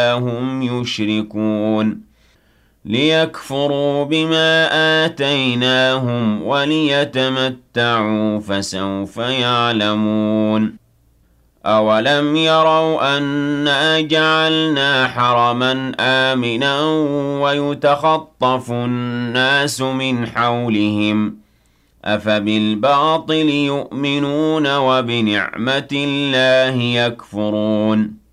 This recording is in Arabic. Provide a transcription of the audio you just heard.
وَمَا هُمْ يُشْرِكُونَ لِيَكْفُرُوا بِمَا آتَيْنَاهُمْ وَلِيَتَمَتَّعُوا فَسَوْفَ يَعْلَمُونَ أَوَلَمْ يَرَوْا أَنَّا جَعَلْنَا حَرَمًا آمِنًا وَيُتَخَطَّفُ النَّاسُ مِنْ حَوْلِهِمْ ۚ أَفَبِالْبَاطِلِ يُؤْمِنُونَ وَبِنِعْمَةِ اللَّهِ يَكْفُرُونَ